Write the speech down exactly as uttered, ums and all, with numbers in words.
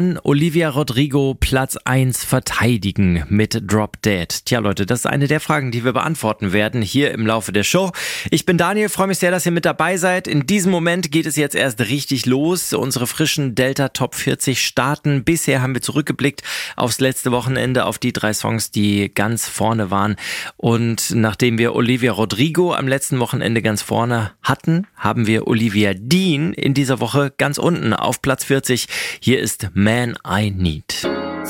Kann Olivia Rodrigo Platz eins verteidigen mit Drop Dead? Tja Leute, das ist eine der Fragen, die wir beantworten werden hier im Laufe der Show. Ich bin Daniel, freue mich sehr, dass ihr mit dabei seid. In diesem Moment geht es jetzt erst richtig los. Unsere frischen Delta Top vierzig starten. Bisher haben wir zurückgeblickt aufs letzte Wochenende, auf die drei Songs, die ganz vorne waren. Und nachdem wir Olivia Rodrigo am letzten Wochenende ganz vorne hatten, haben wir Olivia Dean in dieser Woche ganz unten auf Platz vierzig. Hier ist Man I Need.